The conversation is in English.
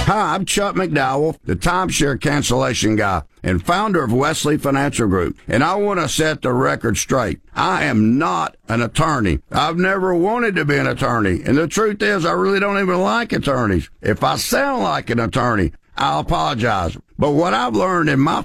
Hi, I'm Chuck McDowell, the timeshare cancellation guy and founder of Wesley Financial Group, and I want to set the record straight. I am not an attorney. I've never wanted to be an attorney, and the truth is I really don't even like attorneys. If I sound like an attorney, I apologize. But what I've learned in my